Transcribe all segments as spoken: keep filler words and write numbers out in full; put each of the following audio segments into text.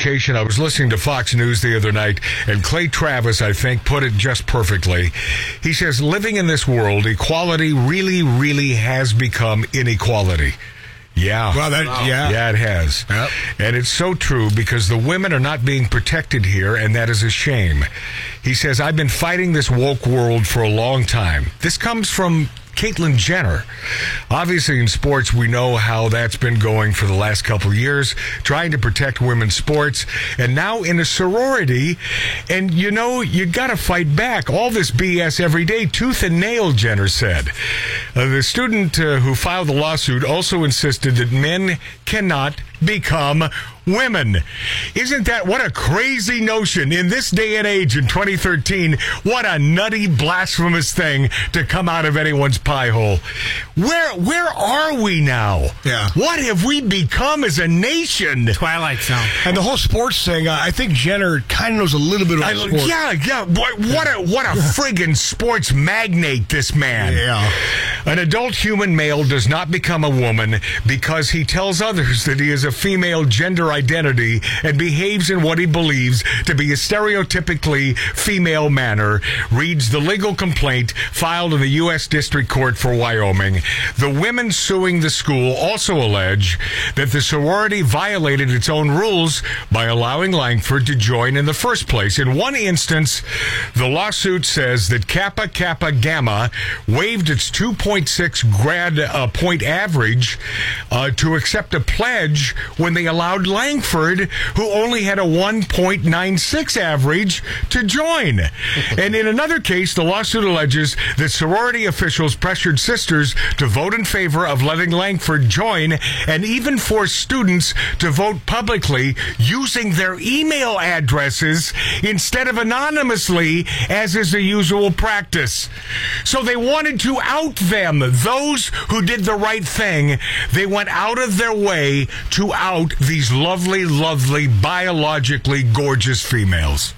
notification. I was listening to Fox News the other night, and Clay Travis, I think, put it just perfectly. He says, living in this world, equality really, really has become inequality. Yeah. Well, that, wow. yeah. Yeah, it has. Yep. And it's so true because the women are not being protected here, and that is a shame. He says, I've been fighting this woke world for a long time. This comes from Caitlyn Jenner. Obviously, in sports, we know how that's been going for the last couple of years, trying to protect women's sports, and now in a sorority, and you know, you got to fight back. All this B S every day, tooth and nail, Jenner said. Uh, the student uh, who filed the lawsuit also insisted that men cannot become women. Isn't that what a crazy notion in this day and age in twenty thirteen? What a nutty, blasphemous thing to come out of anyone's pie hole. Where where are we now? Yeah. What have we become as a nation? Twilight Zone. And the whole sports thing, uh, I think Jenner kind of knows a little bit about I, sports. yeah, yeah. What, what a what a friggin' sports magnate this man. Yeah. An adult human male does not become a woman because he tells others that he is a female gender identity and behaves in what he believes to be a stereotypically female manner, reads the legal complaint filed in the U S District Court for Wyoming. The women suing the school also allege that the sorority violated its own rules by allowing Langford to join in the first place. In one instance, the lawsuit says that Kappa Kappa Gamma waived its two point six grad uh, point average uh, to accept a pledge when they allowed Langford, who only had a one point nine six average, to join. And in another case, the lawsuit alleges that sorority officials pressured sisters to vote in favor of letting Langford join and even forced students to vote publicly using their email addresses instead of anonymously, as is the usual practice. So they wanted to out them, those who did the right thing. They went out of their way to out these lovely, lovely, biologically gorgeous females.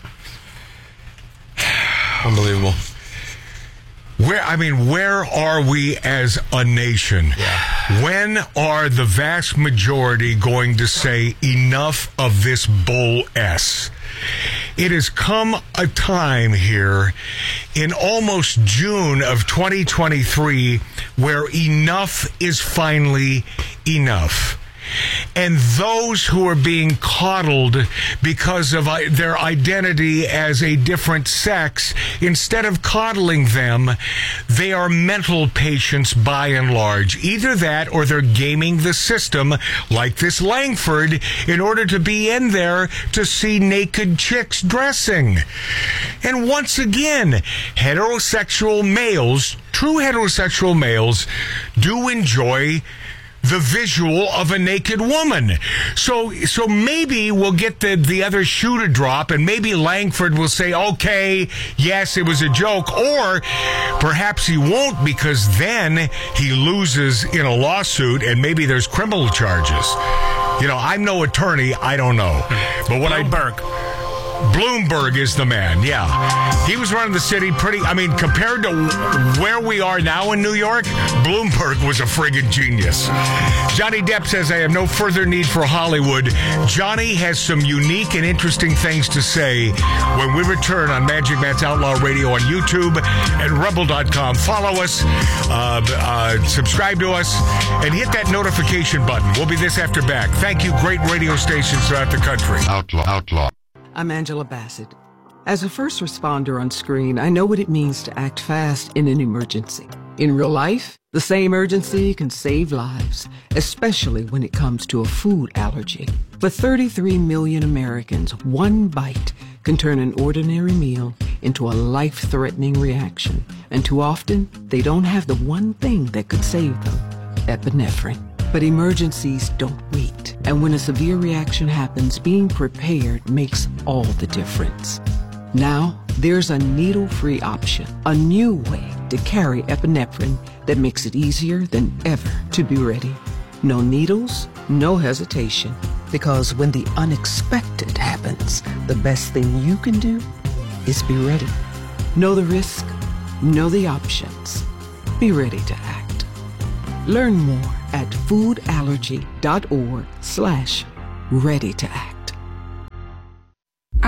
Unbelievable. Where, I mean, where are we as a nation? Yeah. When are the vast majority going to say enough of this bull S? It has come a time here in almost June of twenty twenty-three where enough is finally enough. And those who are being coddled because of their identity as a different sex, instead of coddling them, they are mental patients by and large. Either that or they're gaming the system like this Langford in order to be in there to see naked chicks dressing. And once again, heterosexual males, true heterosexual males, do enjoy the visual of a naked woman. So so maybe we'll get the, the other shoe to drop, and maybe Langford will say, okay, yes, it was a joke. Or perhaps he won't, because then he loses in a lawsuit, and maybe there's criminal charges. You know, I'm no attorney. I don't know. But what I... Bloomberg. Bloomberg is the man, yeah. He was running the city pretty, I mean, compared to where we are now in New York, Bloomberg was a friggin' genius. Johnny Depp says, I have no further need for Hollywood. Johnny has some unique and interesting things to say when we return on Magic Matt's Outlaw Radio on YouTube and Rebel dot com. Follow us, uh, uh, subscribe to us, and hit that notification button. We'll be this after back. Thank you, great radio stations throughout the country. Outlaw, outlaw. I'm Angela Bassett. As a first responder on screen, I know what it means to act fast in an emergency. In real life, the same urgency can save lives, especially when it comes to a food allergy. For thirty-three million Americans, one bite can turn an ordinary meal into a life-threatening reaction. And too often, they don't have the one thing that could save them: epinephrine. But emergencies don't wait. And when a severe reaction happens, being prepared makes all the difference. Now, there's a needle-free option, a new way to carry epinephrine that makes it easier than ever to be ready. No needles, no hesitation. Because when the unexpected happens, the best thing you can do is be ready. Know the risk, know the options. Be ready to act. Learn more at foodallergy.org slash ready to act.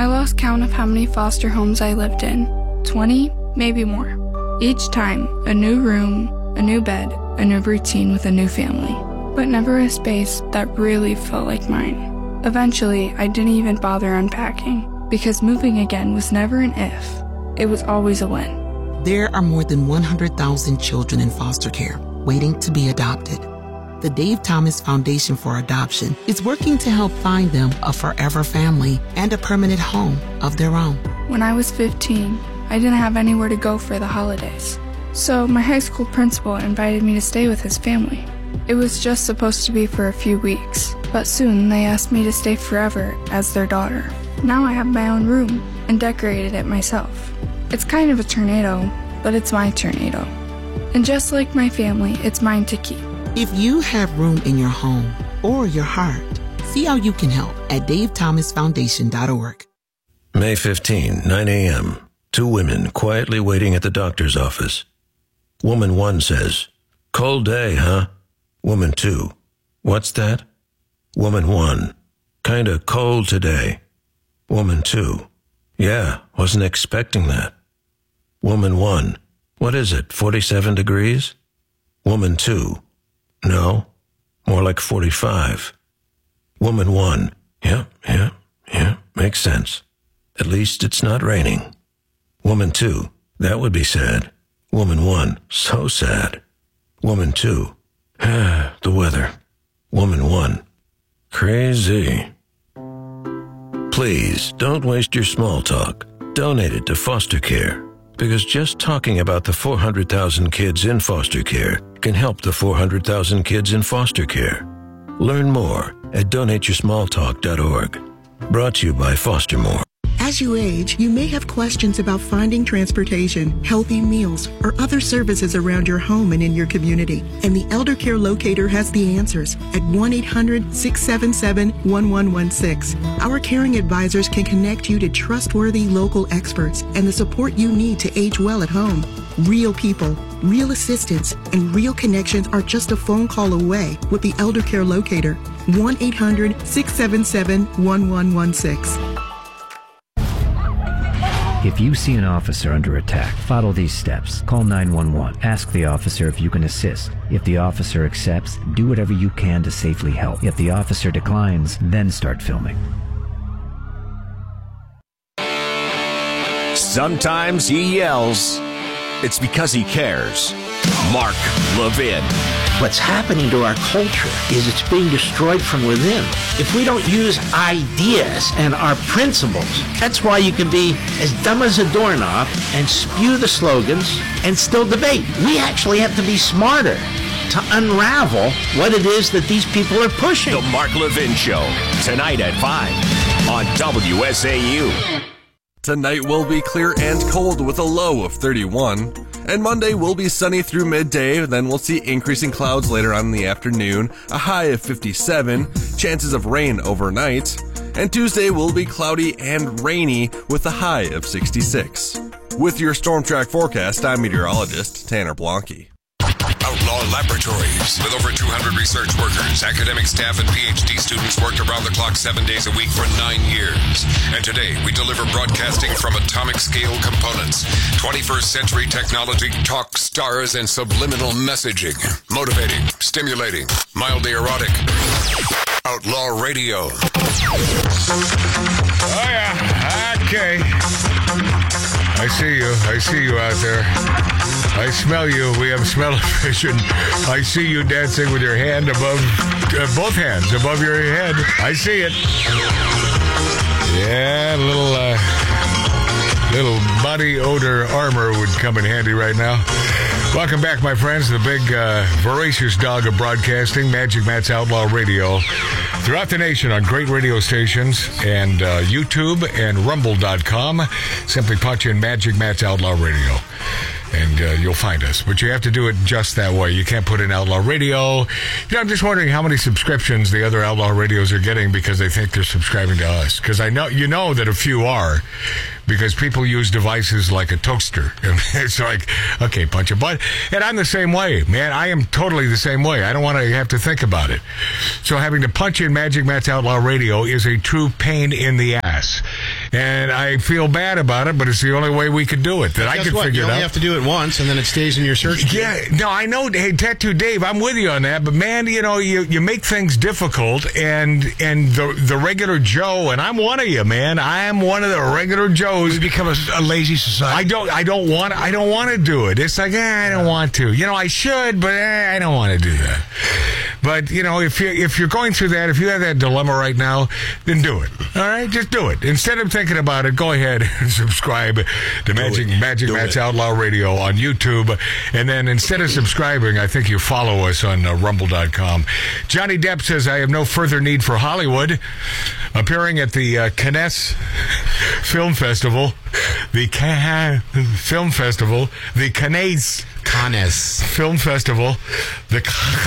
I lost count of how many foster homes I lived in. twenty, maybe more. Each time, a new room, a new bed, a new routine with a new family. But never a space that really felt like mine. Eventually, I didn't even bother unpacking, because moving again was never an if. It was always a when. There are more than one hundred thousand children in foster care waiting to be adopted. The Dave Thomas Foundation for Adoption is working to help find them a forever family and a permanent home of their own. When I was fifteen, I didn't have anywhere to go for the holidays. So my high school principal invited me to stay with his family. It was just supposed to be for a few weeks, but soon they asked me to stay forever as their daughter. Now I have my own room and decorated it myself. It's kind of a tornado, but it's my tornado. And just like my family, it's mine to keep. If you have room in your home or your heart, see how you can help at dave thomas foundation dot org. May fifteenth, nine a.m. Two women quietly waiting at the doctor's office. Woman one says, "Cold day, huh?" Woman two, "What's that?" Woman one, "Kinda cold today." Woman two, "Yeah, wasn't expecting that." Woman one, "What is it, forty-seven degrees?" Woman two, "No, more like forty-five." Woman one, "Yeah, yeah, yeah, makes sense. At least it's not raining." Woman two, "That would be sad." Woman one, "So sad." Woman two, "Ah, the weather." Woman one, "Crazy." Please don't waste your small talk. Donate it to foster care, because just talking about the four hundred thousand kids in foster care can help the four hundred thousand kids in foster care. Learn more at donate your small talk dot org. Brought to you by Foster More. As you age, you may have questions about finding transportation, healthy meals, or other services around your home and in your community. And the Elder Care Locator has the answers at one eight hundred, six seven seven, one one one six. Our caring advisors can connect you to trustworthy local experts and the support you need to age well at home. Real people, real assistance, and real connections are just a phone call away with the Elder Care Locator. one eight hundred, six seven seven, one one one six. If you see an officer under attack, follow these steps. Call nine one one. Ask the officer if you can assist. If the officer accepts, do whatever you can to safely help. If the officer declines, then start filming. Sometimes he yells. It's because he cares. Mark Levin. What's happening to our culture is it's being destroyed from within. If we don't use ideas and our principles, that's why you can be as dumb as a doorknob and spew the slogans and still debate. We actually have to be smarter to unravel what it is that these people are pushing. The Mark Levin Show, tonight at five on W S A U. Tonight will be clear and cold with a low of thirty-one. And Monday will be sunny through midday, then we'll see increasing clouds later on in the afternoon, a high of fifty-seven, chances of rain overnight. And Tuesday will be cloudy and rainy with a high of sixty-six. With your Storm Track forecast, I'm meteorologist Tanner Blanke. Outlaw Laboratories. With over two hundred research workers, academic staff, and P H D students worked around the clock seven days a week for nine years. And today, we deliver broadcasting from atomic scale components. twenty-first century technology, talk stars, and subliminal messaging. Motivating, stimulating, mildly erotic. Outlaw Radio. Oh, yeah. Okay. I see you. I see you out there. I smell you. We have smell-o-vision. I see you dancing with your hand above, uh, both hands above your head. I see it. Yeah, a little, uh, little body odor armor would come in handy right now. Welcome back, my friends, the big, uh, voracious dog of broadcasting, Magic Matt's Outlaw Radio. Throughout the nation on great radio stations and uh, YouTube and rumble dot com. Simply punch in Magic Matt's Outlaw Radio, and uh, you'll find us. But you have to do it just that way. You can't put in Outlaw Radio. You know, I'm just wondering how many subscriptions the other Outlaw Radios are getting because they think they're subscribing to us. Because I know you know that a few are, because people use devices like a toaster. It's like, okay, punch a button. And I'm the same way, man. I am totally the same way. I don't want to have to think about it. So having to punch in Magic Matt's Outlaw Radio is a true pain in the ass. And I feel bad about it, but it's the only way we could do it that I Guess could what? figure You it only out. have to do it once, and then it stays in your search. Yeah, no, I know. Hey, Tattoo Dave, I'm with you on that. But man, you know, you, you make things difficult, and and the the regular Joe, and I'm one of you, man. I am one of the regular Joes. We become a, a lazy society. I don't. I don't want. I don't want to do it. It's like eh, I don't want to. You know, I should, but eh, I don't want to do that. But you know, if you if you're going through that, if you have that dilemma right now, then do it. All right, just do it. Instead of thinking about it, go ahead and subscribe to Magic Magic Matt's Outlaw Radio on YouTube, and then instead of subscribing, I think you follow us on uh, Rumble dot com. Johnny Depp says, "I have no further need for Hollywood." Appearing at the uh, Cannes Film Festival, the Cannes Film Festival, the Cannes Cannes Film Festival, the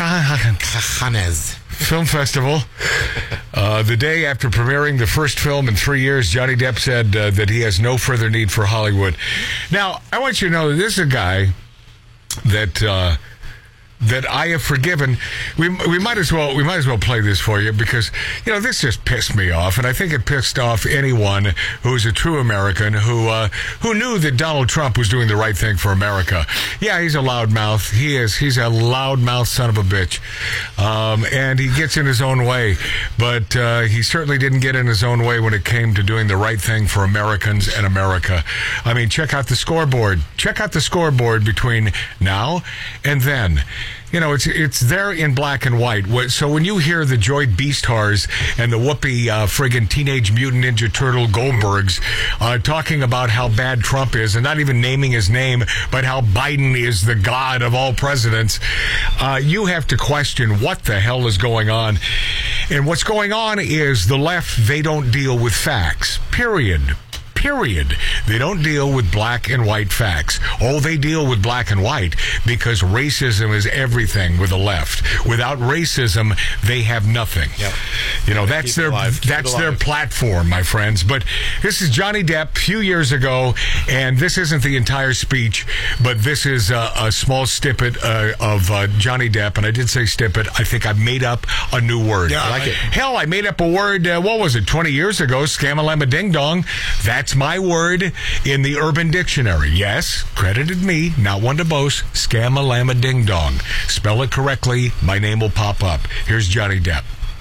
Cannes Film Festival. Uh, the day after premiering the first film in three years, Johnny Depp said uh, that he has no further need for Hollywood. Now, I want you to know that this is a guy that uh, that I have forgiven. We we might as well we might as well play this for you because you know this just pissed me off, and I think it pissed off anyone who's a true American who uh, who knew that Donald Trump was doing the right thing for America. Yeah, he's a loudmouth. He is. He's a loudmouth son of a bitch, um, and he gets in his own way. But uh, he certainly didn't get in his own way when it came to doing the right thing for Americans and America. I mean, check out the scoreboard. Check out the scoreboard between now and then. You know, it's it's there in black and white. So when you hear the Joy Beastars and the Whoopi uh, friggin' Teenage Mutant Ninja Turtle Goldbergs uh, talking about how bad Trump is and not even naming his name, but how Biden is the god of all presidents, uh, you have to question what the hell is going on. And what's going on is the left, they don't deal with facts, period. Period. They don't deal with black and white facts. Oh, they deal with black and white because racism is everything with the left. Without racism, they have nothing. Yep. You know, that's Keep their alive. Keep that's alive. their platform, my friends. But this is Johnny Depp a few years ago, and this isn't the entire speech, but this is a, a small snippet uh, of uh, Johnny Depp. And I did say snippet. I think I made up a new word. Yeah, I like it. Hell, I made up a word, uh, what was it, twenty years ago, scam-a-lamma ding-dong. That's my word in the Urban Dictionary. Yes, credited me, not one to boast, scam-a-lamma ding-dong. Spell it correctly, my name will pop up. Here's Johnny Depp.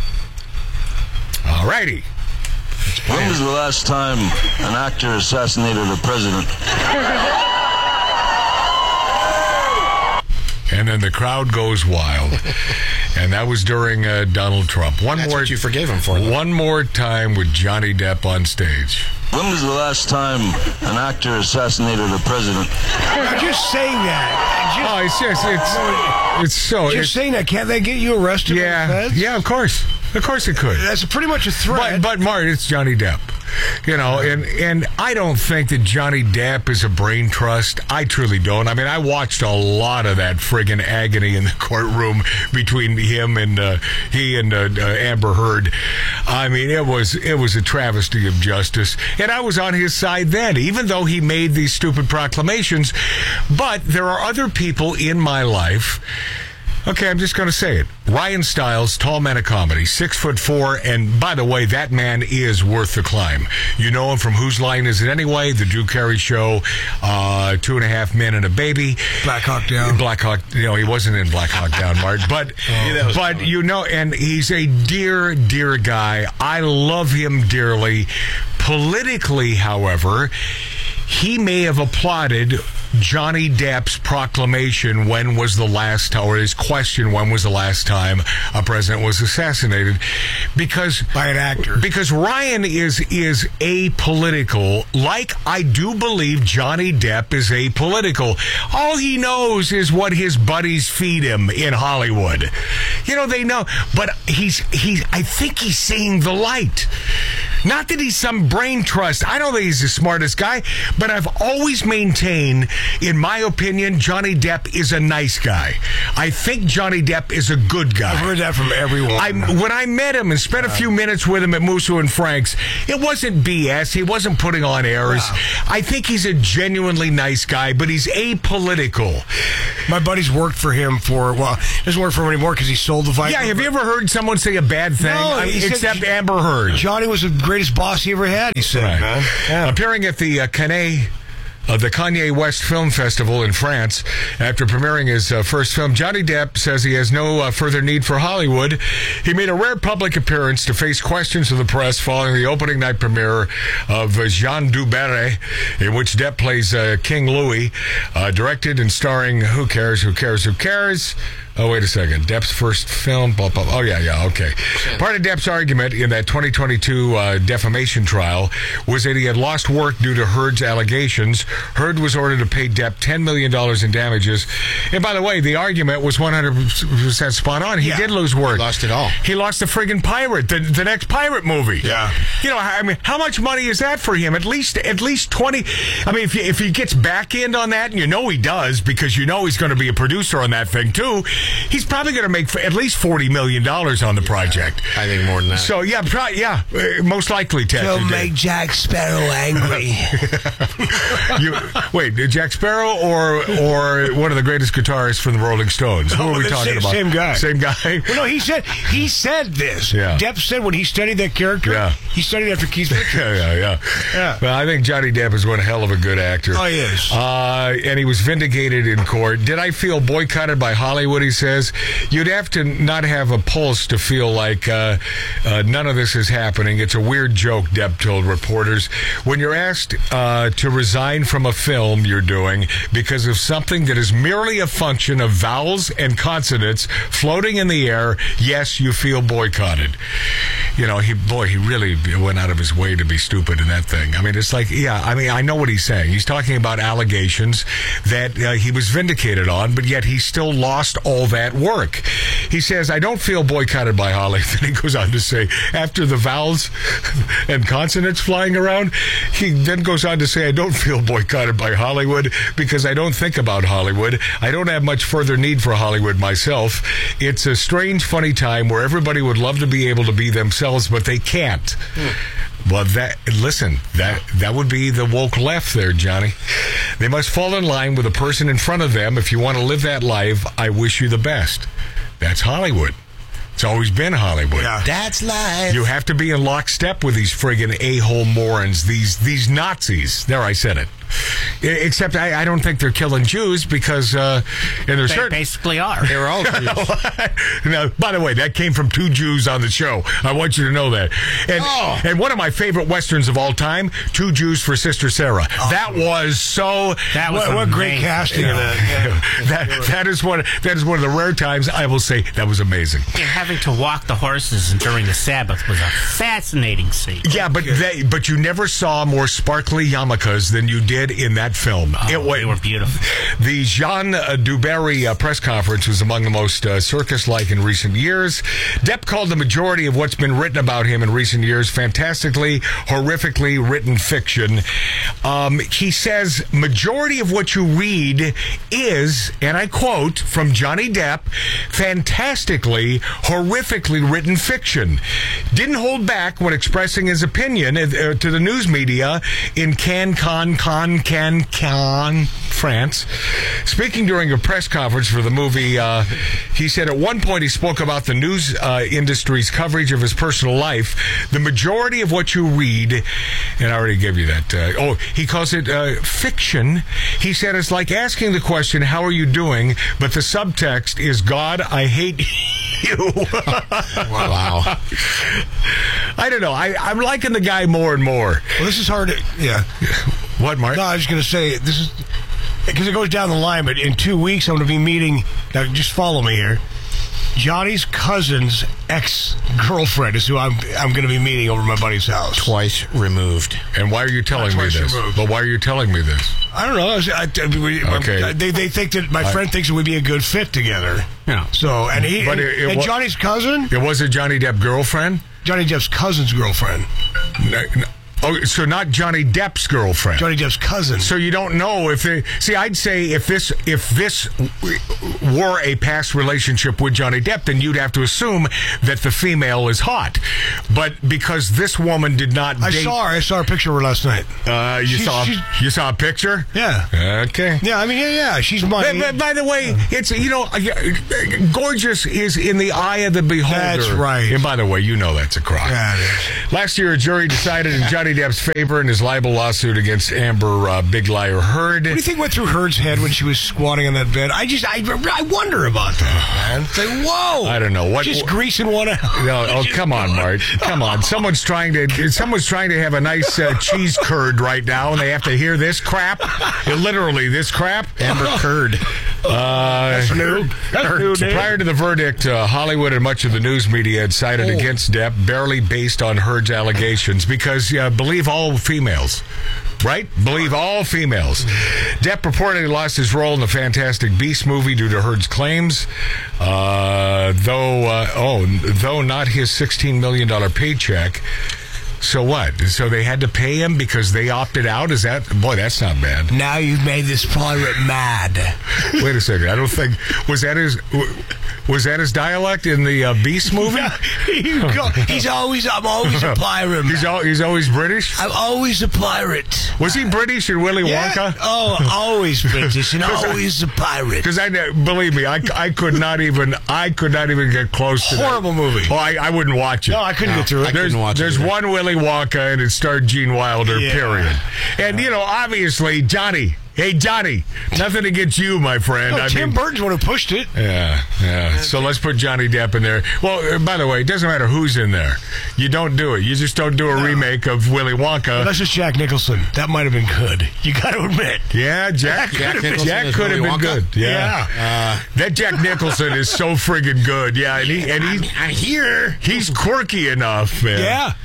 All righty. When was the last time an actor assassinated a president? And then the crowd goes wild. And that was during uh, Donald Trump. One That's more, what you forgave him for. One more time with Johnny Depp on stage. When was the last time an actor assassinated a president? Now, just saying that. Just, Oh, it's just, it's, it's so... just it's, saying that. Can't they get you arrested? yeah, by the feds? yeah, of course. Of course it could. That's pretty much a threat. But, but Mark, it's Johnny Depp. You know, and, and I don't think that Johnny Depp is a brain trust. I truly don't. I mean, I watched a lot of that friggin' agony in the courtroom between him and uh, he and uh, uh, Amber Heard. I mean, it was it was a travesty of justice. And I was on his side then, even though he made these stupid proclamations. But there are other people in my life. Okay, I'm just going to say it. Ryan Stiles, Tall Man of Comedy, six foot four, and by the way, that man is worth the climb. You know him from Whose Line Is It Anyway? The Drew Carey Show, uh, Two and a Half Men and a Baby. Black Hawk Down. Black Hawk, you know, he wasn't in Black Hawk Down, Mark, but, Yeah, but you know, and he's a dear, dear guy. I love him dearly. Politically, however, he may have applauded Johnny Depp's proclamation, when was the last time, or his question, when was the last time a president was assassinated, because by an actor. Because Ryan is is apolitical, like I do believe Johnny Depp is apolitical. All he knows is what his buddies feed him in Hollywood. You know, they know, but he's he's. I think he's seeing the light. Not that he's some brain trust. I don't think he's the smartest guy, but I've always maintained, in my opinion, Johnny Depp is a nice guy. I think Johnny Depp is a good guy. I've heard that from everyone. I, when I met him and spent a few minutes with him at Musso and Frank's, it wasn't B S. He wasn't putting on airs. Wow. I think he's a genuinely nice guy, but he's apolitical. My buddy's worked for him for, well, he doesn't work for him anymore because he sold the Viper. Yeah, have you ever heard someone say a bad thing? No, I mean, he said except Amber Heard. Johnny was a great greatest boss he ever had, he said, Right. man. Yeah. Appearing at the uh, Cannes of the Kanye West Film Festival in France after premiering his uh, first film, Johnny Depp says he has no uh, further need for Hollywood. He made a rare public appearance to face questions of the press following the opening night premiere of uh, Jean Dubarry, in which Depp plays uh, King Louis, uh, directed and starring Who Cares, Who Cares, Who Cares? Oh, wait a second. Depp's first film. Blah, blah, blah. Oh, yeah, yeah, okay. Part of Depp's argument in that twenty twenty-two uh, defamation trial was that he had lost work due to Heard's allegations. Heard was ordered to pay Depp ten million dollars in damages. And by the way, the argument was one hundred percent spot on. He Yeah. did lose work. He lost it all. He lost the friggin' Pirate, the, the next Pirate movie. Yeah. You know, I mean, how much money is that for him? At least, at least twenty. I mean, if, if he gets back end on that, and you know he does, because you know he's going to be a producer on that thing too, he's probably going to make at least forty million dollars on the project. I think more than that. So, yeah, pro- yeah, uh, most likely, Ted. He'll you make did. Jack Sparrow angry. you, wait, Jack Sparrow or or one of the greatest guitarists from the Rolling Stones? Who are we the talking same, about? Same guy. Same guy? Well, no, he said he said this. Yeah. Depp said when he studied that character, Yeah. he studied after Keith Richards. Yeah, yeah, yeah. Yeah. Well, I think Johnny Depp is one hell of a good actor. Oh, he is. Uh, and he was vindicated in court. Did I feel boycotted by Hollywood, he says? You'd have to not have a pulse to feel like uh, uh, none of this is happening. It's a weird joke, Depp told reporters. When you're asked uh, to resign from a film you're doing because of something that is merely a function of vowels and consonants floating in the air, yes, you feel boycotted. You know, he boy, he really went out of his way to be stupid in that thing. I mean, it's like, yeah, I mean, I know what he's saying. He's talking about allegations that uh, he was vindicated on, but yet he still lost all that work. He says, I don't feel boycotted by Hollywood. Then he goes on to say, after the vowels and consonants flying around, he then goes on to say, I don't feel boycotted by Hollywood because I don't think about Hollywood. I don't have much further need for Hollywood myself. It's a strange, funny time where everybody would love to be able to be themselves, but they can't. Well, that listen, that that would be the woke left there, Johnny. They must fall in line with the person in front of them. If you want to live that life, I wish you the best. That's Hollywood. It's always been Hollywood. Yeah. That's life. You have to be in lockstep with these friggin' a-hole morons, these these Nazis. There, I said it. I- Except I, I don't think they're killing Jews because, uh, and they're They certain. basically are. They were all Jews. Now, by the way, that came from two Jews on the show. I want you to know that. And Oh. and one of my favorite westerns of all time, Two Jews for Sister Sarah. That was so. That was What, what great amazing. casting of that. Yeah. that that is one that is one of the rare times I will say that was amazing. And having to walk the horses during the Sabbath was a fascinating scene. Yeah, but they but you never saw more sparkly yarmulkes than you did in that film. Oh, it was they were beautiful. The Jean uh, Dubarry uh, press conference was among the most uh, circus-like in recent years. Depp called the majority of what's been written about him in recent years fantastically, horrifically written fiction. Um, he says, majority of what you read is, and I quote from Johnny Depp, fantastically, horrifically written fiction. Didn't hold back when expressing his opinion uh, to the news media in Cannes, Cannes, Cannes, Cannes, Cannes, France. Speaking during a press conference for the movie, uh, he said at one point he spoke about the news uh, industry's coverage of his personal life. The majority of what you read, and I already gave you that. Uh, oh, he calls it uh, fiction. He said it's like asking the question, how are you doing? But the subtext is, God, I hate you. Wow. I don't know. I, I'm liking the guy more and more. Well, this is hard to, yeah. What, Mark? No, I was just going to say, this is, because it goes down the line, but in two weeks I'm going to be meeting, now just follow me here, Johnny's cousin's ex-girlfriend is who I'm I'm going to be meeting over at my buddy's house. Twice removed. And why are you telling me twice this? removed. But why are you telling me this? I don't know. I, was- I, I- we- Okay. They, they think that my I- friend thinks that we'd be a good fit together. Yeah. So, and he, But and, it- it and wa- Johnny's cousin, It was a Johnny Depp girlfriend? Johnny Depp's cousin's girlfriend. No, no. Oh, so not Johnny Depp's girlfriend. Johnny Depp's cousin. So you don't know if they see. I'd say if this if this were a past relationship with Johnny Depp, then you'd have to assume that the female is hot. But because this woman did not, I date, saw her. I saw her picture of her last night. Uh, you She's- saw she's- you saw a picture. Yeah. Okay. Yeah, I mean, yeah, yeah. She's my. By, by, by the way, it's you know, gorgeous is in the eye of the beholder. That's right. And by the way, you know that's a crock. Yeah, it is. Last year, a jury decided in Johnny Depp's favor in his libel lawsuit against Amber uh, Big Liar Heard. What do you think went through Heard's head when she was squatting on that bed? I just, I, I wonder about that, man. It's like, whoa. I don't know what. Just greasing one out. No, oh, come on, Mart. Come on. Someone's trying to. Someone's trying to have a nice uh, cheese curd right now, and they have to hear this crap. Uh, literally, this crap. Amber Curd. Uh, That's new. That's new, Dave. Prior to the verdict, uh, Hollywood and much of the news media had sided Oh. against Depp, barely based on Heard's allegations, because uh, believe all females. Right? Believe all females. Depp reportedly lost his role in the Fantastic Beasts movie due to Heard's claims, uh, though uh, oh, though not his sixteen million dollars paycheck. So what? So they had to pay him because they opted out? Is that... Boy, that's not bad. Now you've made this pirate mad. Wait a second. I don't think... Was that his... Was that his dialect in the uh, Beast movie? You go- he's always, I'm always a pirate. He's, al- he's always British? I'm always a pirate. Was he British in Willy Yeah. Wonka? Oh, always British and 'Cause I- always a pirate. Because I believe me, I, I could not even I could not even get close to that. Horrible movie. Oh, I, I wouldn't watch it. No, I couldn't get through it. I There's, couldn't watch it there's either. one Willy Wonka, and it starred Gene Wilder. Yeah. Period. And you know, obviously, Johnny. Hey, Johnny. Nothing against you, my friend. No, I Tim mean, Burton's one who pushed it. Yeah, yeah. So let's put Johnny Depp in there. Well, uh, by the way, it doesn't matter who's in there. You don't do it. You just don't do a remake of Willy Wonka. That's just Jack Nicholson. That might have been good. You got to admit. Yeah, Jack. That could've been- Jack as could have Willy been Wonka? good. Yeah, Yeah. that Jack Nicholson is so friggin' good. Yeah, and he and he I hear. he's quirky enough, man. Yeah.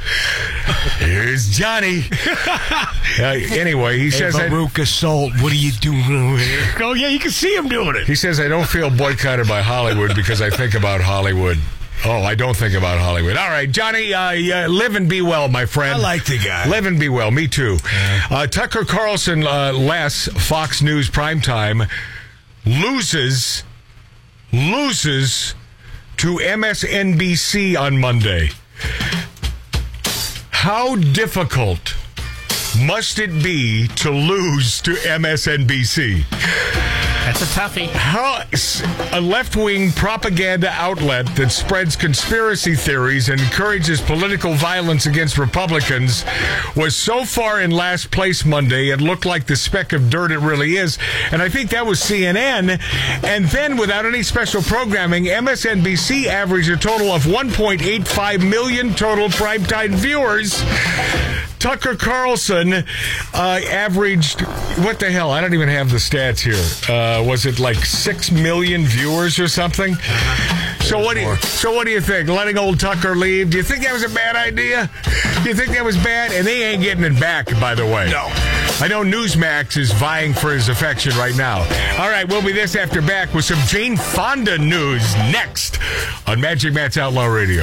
Here's Johnny. uh, anyway, he Hey, says that, Baruch Assault, what are you doing over here? Oh, yeah, you can see him doing it. he says I don't feel boycotted by Hollywood because I think about Hollywood. Oh, I don't think about Hollywood. All right, Johnny, uh, yeah, live and be well, my friend. I like the guy. Live and be well. Me too. Uh, Tucker Carlson, uh, less Fox News primetime, loses, loses to M S N B C on Monday. How difficult must it be to lose to M S N B C? That's a toughie. How a left-wing propaganda outlet that spreads conspiracy theories and encourages political violence against Republicans was so far in last place Monday, it looked like the speck of dirt it really is. And I think that was C N N. And then, without any special programming, M S N B C averaged a total of one point eight five million total primetime viewers. Tucker Carlson uh, averaged, what the hell? I don't even have the stats here. Uh, was it like six million viewers or something? Uh-huh. So what do you? So what do you think? Letting old Tucker leave? Do you think that was a bad idea? Do you think that was bad? And they ain't getting it back, by the way. No. I know Newsmax is vying for his affection right now. All right, we'll be this after back with some Jane Fonda news next on Magic Matt's Outlaw Radio.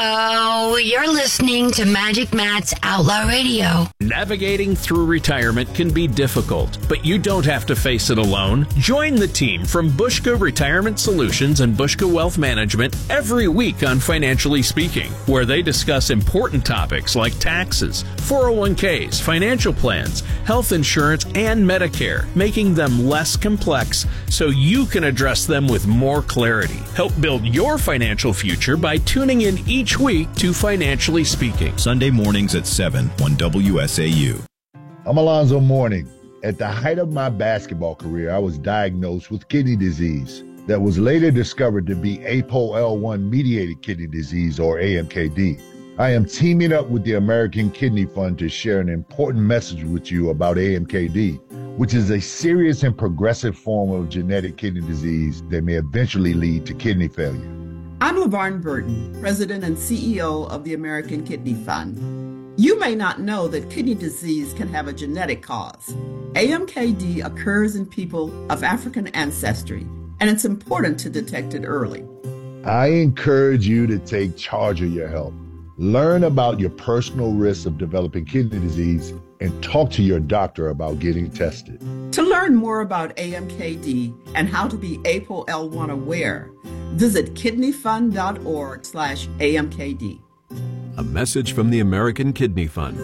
So, you're listening to Magic Matt's Outlaw Radio. Navigating through retirement can be difficult, but you don't have to face it alone. Join the team from Bushka Retirement Solutions and Bushka Wealth Management every week on Financially Speaking, where they discuss important topics like taxes, four oh one k's, financial plans, health insurance, and Medicare, making them less complex so you can address them with more clarity. Help build your financial future by tuning in each week to Financially Speaking. Sunday mornings at seven on W S A U. I'm Alonzo Mourning. At the height of my basketball career, I was diagnosed with kidney disease that was later discovered to be A P O L one mediated kidney disease, or A M K D. I am teaming up with the American Kidney Fund to share an important message with you about A M K D, which is a serious and progressive form of genetic kidney disease that may eventually lead to kidney failure. I'm LaVarn Burton, President and C E O of the American Kidney Fund. You may not know that kidney disease can have a genetic cause. A M K D occurs in people of African ancestry, and it's important to detect it early. I encourage you to take charge of your health. Learn about your personal risks of developing kidney disease and talk to your doctor about getting tested. To learn more about A M K D and how to be A P O L one aware, visit kidneyfund.org slash AMKD. A message from the American Kidney Fund.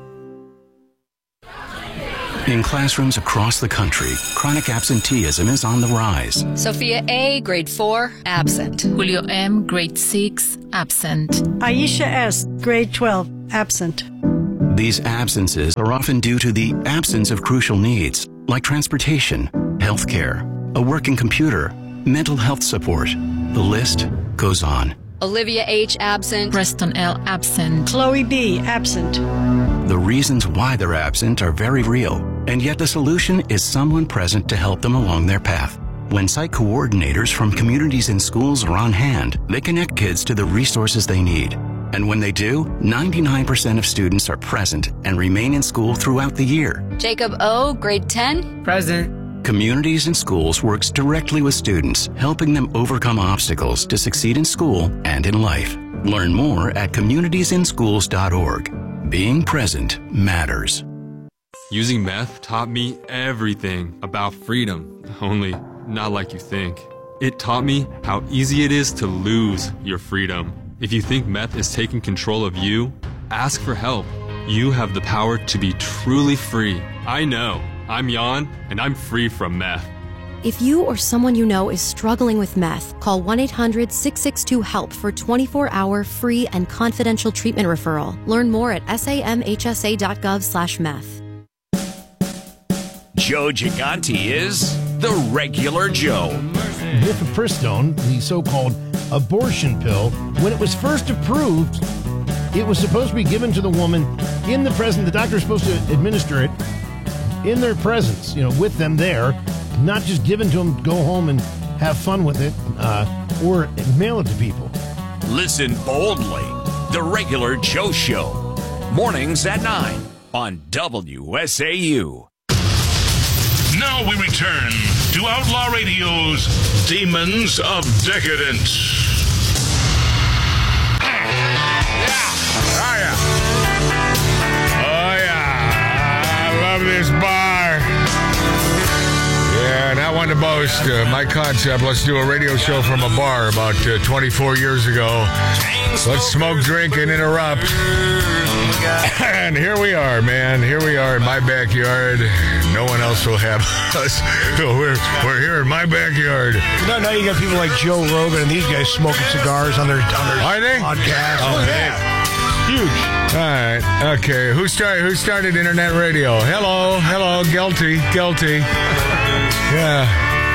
In classrooms across the country, chronic absenteeism is on the rise. Sophia A., grade four, absent. Julio M., grade six, absent. Aisha S., grade twelve, absent. These absences are often due to the absence of crucial needs, like transportation, health care, a working computer, mental health support. The list goes on. Olivia H., absent. Preston L., absent. Chloe B., absent. The reasons why they're absent are very real, and yet the solution is someone present to help them along their path. When site coordinators from communities and schools are on hand, they connect kids to the resources they need. And when they do, ninety-nine percent of students are present and remain in school throughout the year. Jacob O., grade ten, present. Communities and Schools works directly with students, helping them overcome obstacles to succeed in school and in life. Learn more at communities in schools dot org. Being present matters. Using meth taught me everything about freedom, only not like you think. It taught me how easy it is to lose your freedom. If you think meth is taking control of you, ask for help. You have the power to be truly free. I know. I'm Jan, and I'm free from meth. If you or someone you know is struggling with meth, call one eight hundred six six two HELP for twenty-four hour free and confidential treatment referral. Learn more at samhsa.gov slash meth. Joe Gigante is the regular Joe. Mifepristone, the so-called abortion pill, when it was first approved, it was supposed to be given to the woman in the presence. The doctor was supposed to administer it in their presence, you know, with them there, not just given to them to go home and have fun with it, uh, or mail it to people. Listen boldly. The regular Joe Show. Mornings at nine on W S A U. Now we return to Outlaw Radio's Demons of Decadence. Oh, yeah. Oh, yeah. I love this bar. Yeah, and I want to boast uh, my concept. Let's do a radio show from a bar about uh, twenty-four years ago. Let's smoke, drink, and interrupt. And here we are, man. Here we are in my backyard. No one else will have us. So we're, we're here in my backyard. No, now you got people like Joe Rogan and these guys smoking cigars on their, on their Are they? podcast. Oh, yeah. Huge. All right. Okay. Who started? Who started internet radio? Hello. Hello. Guilty. Guilty. Yeah.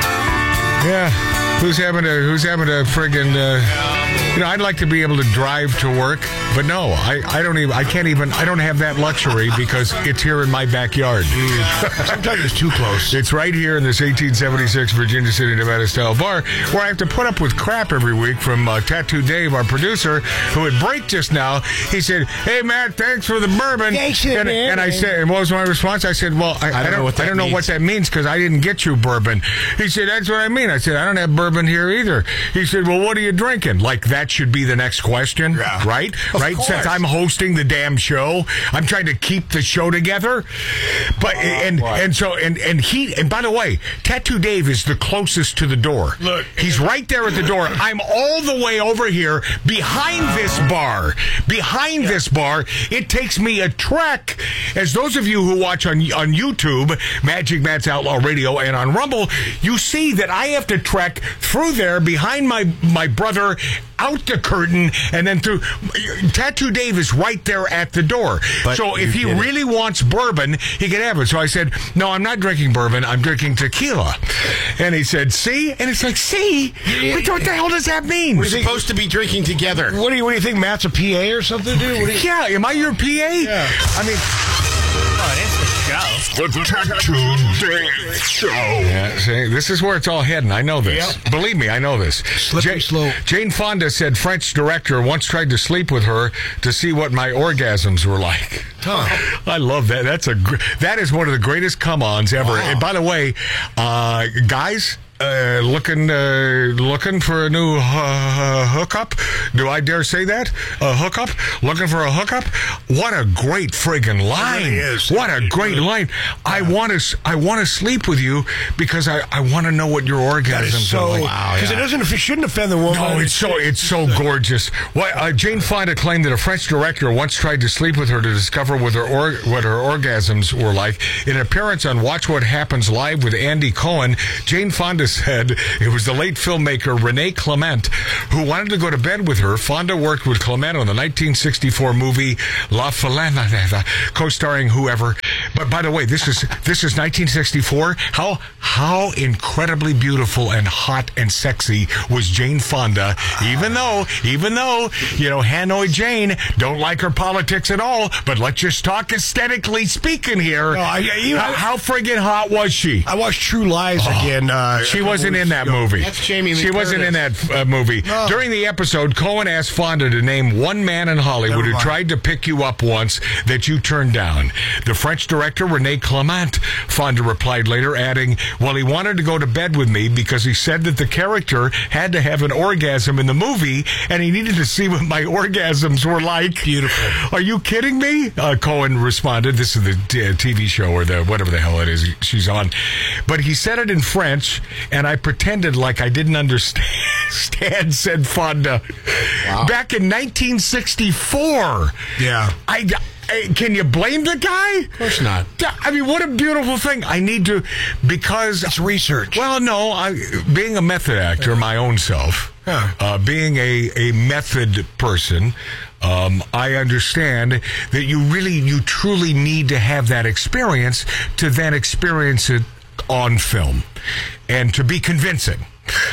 Yeah. Who's having a Who's having a friggin' uh, you know, I'd like to be able to drive to work, but no, I, I don't even I can't even I don't have that luxury because it's here in my backyard. Sometimes it's too close. It's right here in this eighteen seventy-six Virginia City, Nevada style bar where I have to put up with crap every week from uh, Tattoo Dave, our producer, who at break just now. He said, "Hey Matt, thanks for the bourbon." Thanks, and, man. and I said, and what was my response? I said, "Well, I, I, don't, I don't know what that I don't know means. what that means because I didn't get you bourbon." He said, "That's what I mean." I said, "I don't have bourbon here either." He said, "Well, what are you drinking?" Like that should be the next question, yeah. right? Of right? course. Since I'm hosting the damn show, I'm trying to keep the show together. But oh, and boy. and so and and he and by the way, Tattoo Dave is the closest to the door. Look, he's right there at the door. I'm all the way over here behind this bar. Behind yeah. this bar, it takes me a trek. As those of you who watch on on YouTube, Magic Matt's Outlaw Radio, and on Rumble, you see that I have to trek through there behind my my brother, out the curtain, and then through. Tattoo Dave is right there at the door. But so if he really it. wants bourbon, he can have it. So I said, "No, I'm not drinking bourbon. I'm drinking tequila." And he said, "See?" And it's like, "See? Yeah. What, what the hell does that mean?" We're supposed to be drinking together. What do you What do you think? Matt's a P A or something, dude? What do you, yeah. Am I your P A? Yeah. I mean. Oh, it is the show. The Tattoo Dave Show. Yeah, see, this is where it's all heading. I know this. Yep. Believe me, I know this. Slippery Jane, slope. Jane Fonda said French director once tried to sleep with her to see what my orgasms were like. Huh. I love that. That's a gr- that is one of the greatest come-ons ever. Wow. And by the way, uh, guys, Uh, looking, uh, looking for a new uh, hookup. Do I dare say that? A hookup? Looking for a hookup? What a great friggin' line! It really is. What a great line! I want to, I want to sleep with you because I, I want to know what your orgasms That is so, are like. because it doesn't, it shouldn't offend the woman. No, it's so, it's so gorgeous. Why, uh, Jane Fonda claimed that a French director once tried to sleep with her to discover what her or, what her orgasms were like. In an appearance on Watch What Happens Live with Andy Cohen, Jane Fonda said it was the late filmmaker Renee Clement who wanted to go to bed with her. Fonda worked with Clement on the nineteen sixty-four movie La Falana, co-starring whoever. But by the way, this is this is nineteen sixty-four. How how incredibly beautiful and hot and sexy was Jane Fonda? Even though even though you know Hanoi Jane don't like her politics at all. But let's just talk aesthetically speaking here. No, I, you know, how, how friggin' hot was she? I watched True Lies Oh, again. Uh, she wasn't in that ago. movie. That's Jamie Lee She wasn't in Curtis. that uh, movie. No. During the episode, Cohen asked Fonda to name one man in Hollywood Never who mind. tried to pick you up once that you turned down. The French director, Rene Clement, Fonda replied later, adding, well, he wanted to go to bed with me because he said that the character had to have an orgasm in the movie and he needed to see what my orgasms were like. Beautiful. Are you kidding me? Uh, Cohen responded. This is the uh, T V show or the whatever the hell it is she's on. But he said it in French, and I pretended like I didn't understand, said Fonda. Wow. Back in nineteen sixty-four. Yeah. I, I, can you blame the guy? Of course not. I mean, what a beautiful thing. I need to, because... It's research. Well, no, I, being a method actor, my own self, Huh. uh, being a, a method person, um, I understand that you really, you truly need to have that experience to then experience it on film and to be convincing.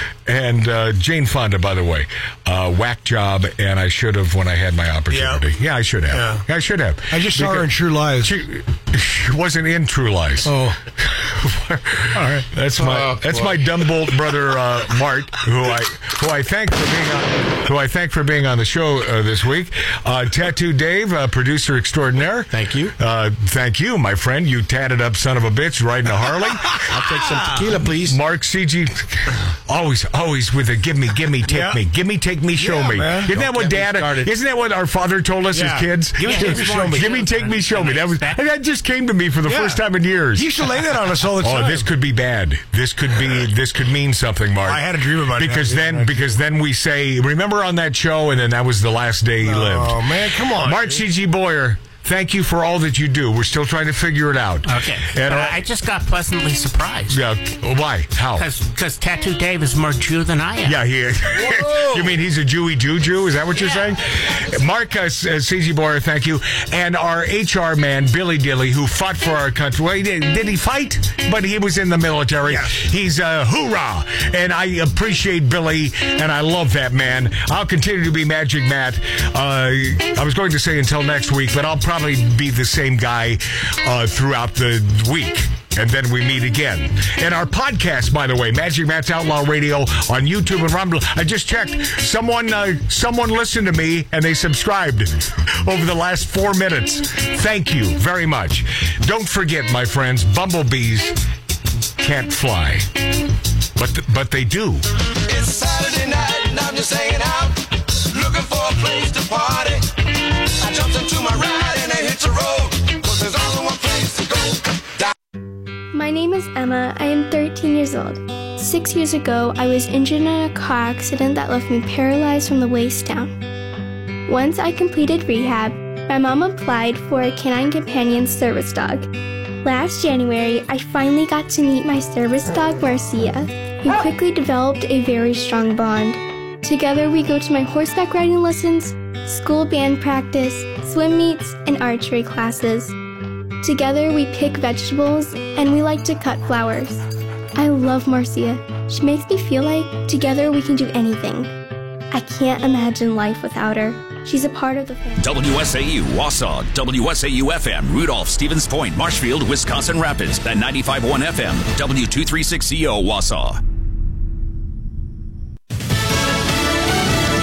And uh, Jane Fonda, by the way, uh, whack job, and I should have when I had my opportunity. Yeah, I should have. Yeah. I should have. I just saw her in True Lies. She, she wasn't in True Lies. Oh. All right. That's my Oh, that's boy. my Dumbolt brother uh, Mart, who I who I thank for being on who I thank for being on the show uh, this week. Uh, Tattoo Dave, uh, producer extraordinaire. Thank you. Uh, thank you, my friend. You tatted up son of a bitch riding a Harley. I'll take some tequila, please. Mark C G, always always with a give me, give me, take Yeah. me, give me, take me, show Yeah, me. man. Isn't that Don't what get me Dad? started. Isn't that what our father told us Yeah. as kids? Give me, take me, show me. Give me, take me, show me. That was and that just came to me for the Yeah. first time in years. He used to lay that on us all the time. Oh, this could be bad. This could be. This could mean something, Mark. I had a dream about because that. then because then we say, remember on that show, and then that was the last day he lived. Oh, man, come on. Mark C G. Boyer, thank you for all that you do. We're still trying to figure it out. Okay. And But uh, I just got pleasantly surprised. yeah. Why? How? Because Tattoo Dave is more Jew than I am. Yeah, he is. You mean he's a Jewy Juju? Is that what you're Yeah. saying? Mark uh, C G. Boyer, thank you. And our H R man, Billy Dilly, who fought for our country. Well, he did, did he fight? But he was in the military. Yes. He's a uh, hoorah. And I appreciate Billy, and I love that man. I'll continue to be Magic Matt. Uh, I was going to say until next week, but I'll probably be the same guy uh, throughout the week. And then we meet again. And our podcast, by the way, Magic Matt's Outlaw Radio on YouTube and Rumble. I just checked. Someone uh, someone listened to me and they subscribed over the last four minutes. Thank you very much. Don't forget, my friends, bumblebees can't fly. But th- but they do. It's Saturday night and I'm just hanging out, looking for a place to party. I jumped into my ride and I hit the road, 'cause there's only one place to go. My name is Emma. I am thirteen years old. Six years ago, I was injured in a car accident that left me paralyzed from the waist down. Once I completed rehab, my mom applied for a Canine Companion service dog. Last January, I finally got to meet my service dog, Marcia, who quickly developed a very strong bond. Together, we go to my horseback riding lessons, school band practice, swim meets, and archery classes. Together, we pick vegetables, and we like to cut flowers. I love Marcia. She makes me feel like together we can do anything. I can't imagine life without her. She's a part of the family. W S A U, Wausau, W S A U F M, Rudolph, Stevens Point, Marshfield, Wisconsin Rapids, and ninety-five point one F M, W two thirty-six C O, Wausau.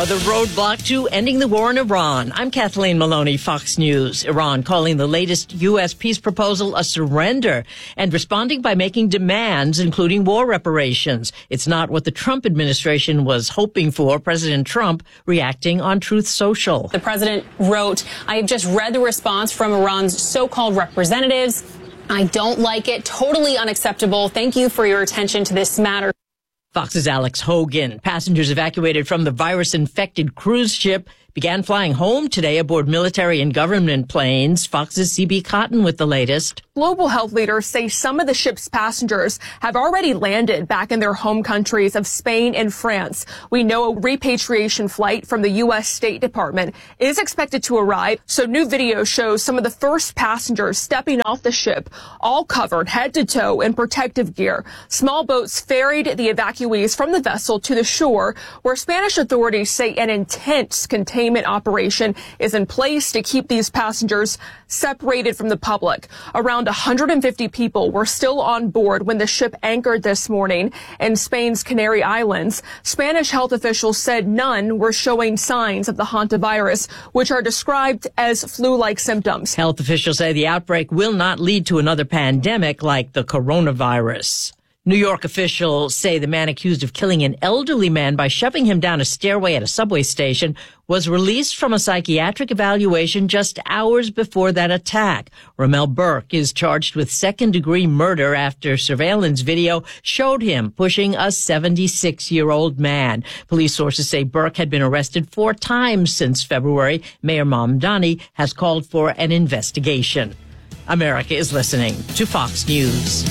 Another roadblock to ending the war in Iran. I'm Kathleen Maloney, Fox News. Iran calling the latest U S peace proposal a surrender and responding by making demands, including war reparations. It's not what the Trump administration was hoping for. President Trump reacting on Truth Social. The president wrote, I have just read the response from Iran's so-called representatives. I don't like it. Totally unacceptable. Thank you for your attention to this matter. Fox's Alex Hogan. Passengers evacuated from the virus-infected cruise ship began flying home today aboard military and government planes. Fox's C B Cotton with the latest. Global health leaders say some of the ship's passengers have already landed back in their home countries of Spain and France. We know a repatriation flight from the U S State Department is expected to arrive. So new video shows some of the first passengers stepping off the ship, all covered head to toe in protective gear. Small boats ferried the evacuees from the vessel to the shore, where Spanish authorities say an intense containment operation is in place to keep these passengers separated from the public. Around one hundred fifty people were still on board when the ship anchored this morning in Spain's Canary Islands. Spanish health officials said none were showing signs of the hantavirus, which are described as flu-like symptoms. Health officials say the outbreak will not lead to another pandemic like the coronavirus. New York officials say the man accused of killing an elderly man by shoving him down a stairway at a subway station was released from a psychiatric evaluation just hours before that attack. Ramel Burke is charged with second-degree murder after surveillance video showed him pushing a seventy-six-year-old man. Police sources say Burke had been arrested four times since February. Mayor Mamdani has called for an investigation. America is listening to Fox News.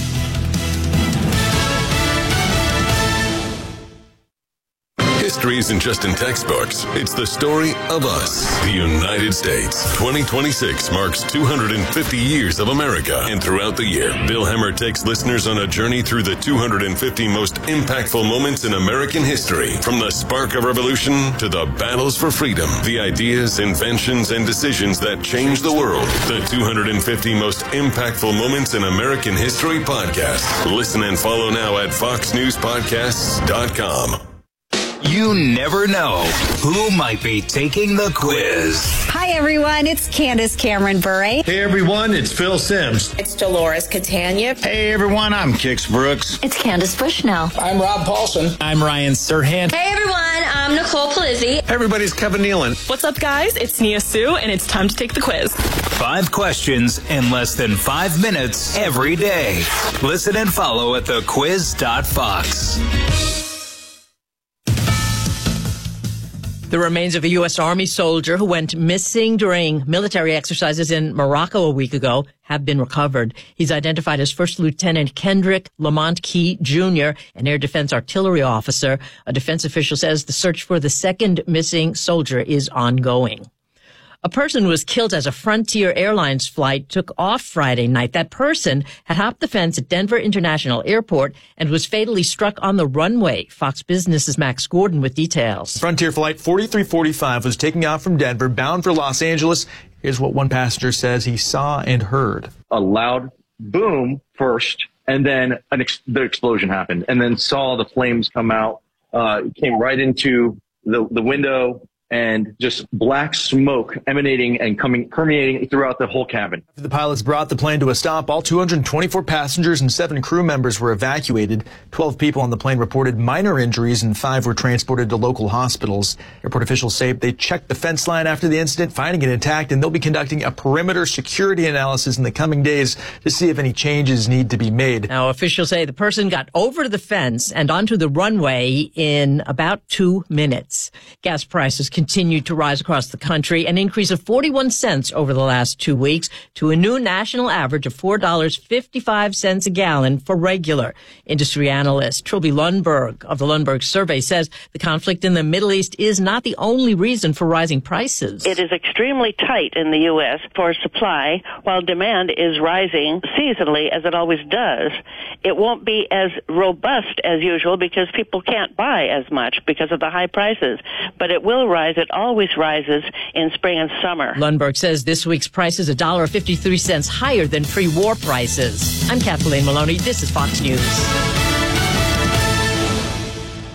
History isn't just in textbooks. It's the story of us, the United States. twenty twenty-six marks two hundred fifty years of America. And throughout the year, Bill Hemmer takes listeners on a journey through the two hundred fifty most impactful moments in American history. From the spark of revolution to the battles for freedom, the ideas, inventions, and decisions that changed the world. The two hundred fifty most impactful moments in American history podcast. Listen and follow now at fox news podcasts dot com. You never know who might be taking the quiz. Hi, everyone. It's Candace Cameron Bure. Hey, everyone. It's Phil Sims. It's Dolores Catania. Hey, everyone. I'm Kix Brooks. It's Candace Bushnell. I'm Rob Paulson. I'm Ryan Serhant. Hey, everyone. I'm Nicole Palizzi. Hey, everybody's Kevin Nealon. What's up, guys? It's Nia Sue, and it's time to take the quiz. Five questions in less than five minutes every day. Listen and follow at the quiz dot fox. The remains of a U S. Army soldier who went missing during military exercises in Morocco a week ago have been recovered. He's identified as First Lieutenant Kendrick Lamont Key, Junior, an air defense artillery officer. A defense official says the search for the second missing soldier is ongoing. A person was killed as a Frontier Airlines flight took off Friday night. That person had hopped the fence at Denver International Airport and was fatally struck on the runway. Fox Business's Max Gordon with details. Frontier Flight forty-three forty-five was taking off from Denver, bound for Los Angeles. Here's what one passenger says he saw and heard. A loud boom first, and then an ex- the explosion happened, and then saw the flames come out, uh, came right into the, the window, and just black smoke emanating and coming, permeating throughout the whole cabin. After the pilots brought the plane to a stop, all two hundred twenty-four passengers and seven crew members were evacuated. twelve people on the plane reported minor injuries and five were transported to local hospitals. Airport officials say they checked the fence line after the incident, finding it intact, and they'll be conducting a perimeter security analysis in the coming days to see if any changes need to be made. Now, officials say the person got over the fence and onto the runway in about two minutes. Gas prices continued to rise across the country, an increase of forty-one cents over the last two weeks to a new national average of four dollars and fifty-five cents a gallon for regular. Industry analyst Trilby Lundberg of the Lundberg Survey says the conflict in the Middle East is not the only reason for rising prices. It is extremely tight in the U S for supply, while demand is rising seasonally, as it always does. It won't be as robust as usual because people can't buy as much because of the high prices, but it will rise. It always rises in spring and summer. Lundberg says this week's price is one dollar and fifty-three cents higher than pre-war prices. I'm Kathleen Maloney. This is Fox News.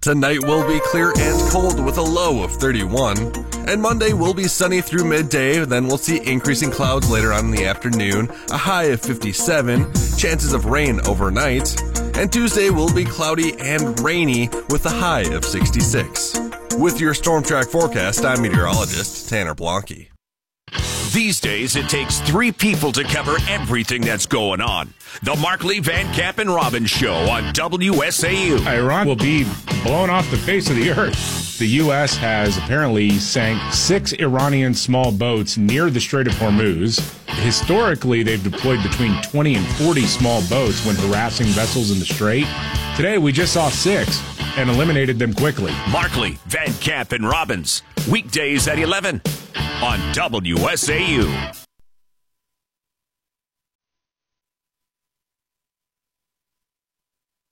Tonight will be clear and cold with a low of thirty-one. And Monday will be sunny through midday, then we'll see increasing clouds later on in the afternoon, a high of fifty-seven, chances of rain overnight. And Tuesday will be cloudy and rainy with a high of sixty-six. With your Storm Track forecast, I'm meteorologist Tanner Blanke. These days, it takes three people to cover everything that's going on. The Markley, Van Camp, and Robbins Show on W S A U. Iran will be blown off the face of the earth. The U S has apparently sank six Iranian small boats near the Strait of Hormuz. Historically, they've deployed between twenty and forty small boats when harassing vessels in the strait. Today, we just saw six and eliminated them quickly. Markley, Van Camp, and Robbins. Weekdays at eleven on W S A U.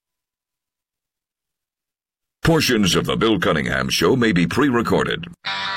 Portions of the Bill Cunningham Show may be pre-recorded.